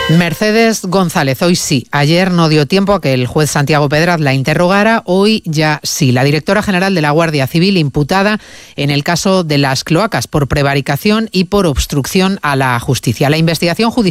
Mercedes González, hoy sí. Ayer no dio tiempo a que el juez Santiago Pedraz la interrogara, hoy ya sí. La directora general de la Guardia Civil imputada en el caso de las cloacas por prevaricación y por obstrucción a la justicia. La investigación judicial